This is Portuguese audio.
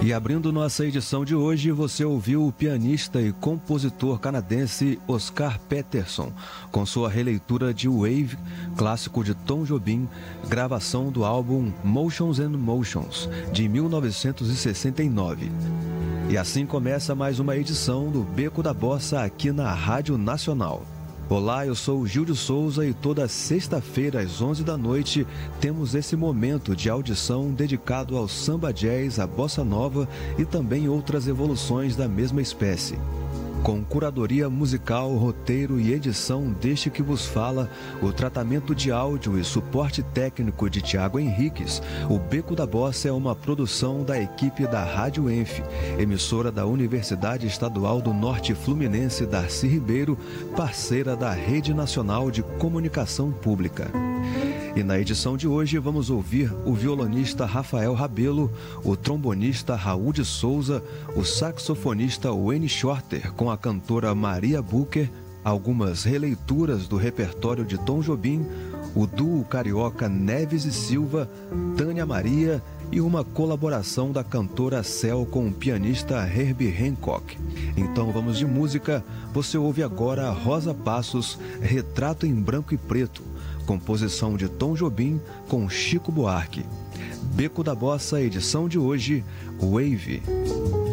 E abrindo nossa edição de hoje, você ouviu o pianista e compositor canadense Oscar Peterson, com sua releitura de Wave, clássico de Tom Jobim, gravação do álbum Motions and Motions, de 1969. E assim começa mais uma edição do Beco da Bossa aqui na Rádio Nacional. Olá, eu sou o Gil de Souza e toda sexta-feira às 11 da noite temos esse momento de audição dedicado ao samba jazz, à bossa nova e também outras evoluções da mesma espécie. Com curadoria musical, roteiro e edição deste que vos fala, o tratamento de áudio e suporte técnico de Tiago Henriques, o Beco da Bossa é uma produção da equipe da Rádio Enf, emissora da Universidade Estadual do Norte Fluminense Darcy Ribeiro, parceira da Rede Nacional de Comunicação Pública. E na edição de hoje vamos ouvir o violonista Rafael Rabelo, o trombonista Raul de Souza, o saxofonista Wayne Shorter com a cantora Maria Booker, algumas releituras do repertório de Tom Jobim, o duo carioca Neves e Silva, Tânia Maria e uma colaboração da cantora Cel com o pianista Herbie Hancock. Então vamos de música, você ouve agora Rosa Passos, Retrato em Branco e Preto, composição de Tom Jobim com Chico Buarque. Beco da Bossa, edição de hoje, Wave.